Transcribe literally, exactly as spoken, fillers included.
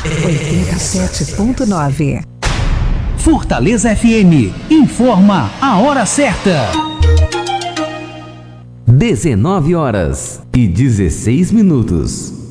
oitenta e sete ponto nove. Fortaleza F M informa a hora certa. dezenove horas e dezesseis minutos.